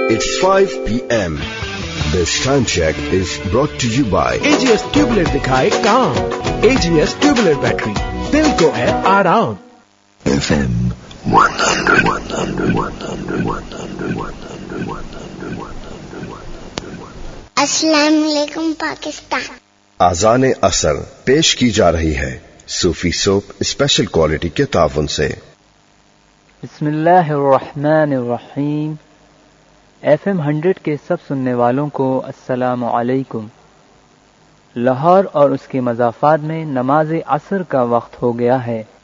It's 5 p.m. This time check is brought to you by AGS tubeless दिखाए काम। AGS tubeless battery, दिल को है आराम। FM 100. अस्सलाम वालेकुम पाकिस्तान। आज़ान असर पेश की जा रही है सूफी सोप स्पेशल क्वालिटी के ताउन से। बिस्मिल्लाहिर्रहमानिर्रहीम। FM 100 के सब सुनने वालों को अस्सलामु अलैकुम। लाहौर और उसके मज़ाफ़ात में नमाज असर का वक्त हो गया है।